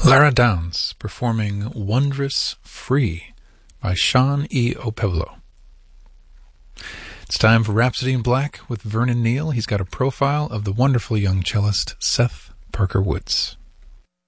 Lara Downs performing Wondrous Free by Sean E. Opeblo. It's time for Rhapsody in Black with Vernon Neal. He's got a profile of the wonderful young cellist Seth Parker Woods.